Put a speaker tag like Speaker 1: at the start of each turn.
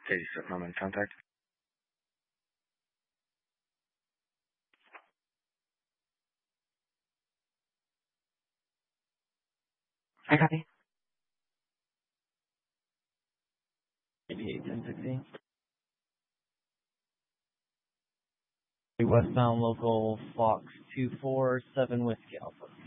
Speaker 1: 87 moment contact. I copy.
Speaker 2: 88, 1016. Westbound local Fox 247 Whiskey Alpha.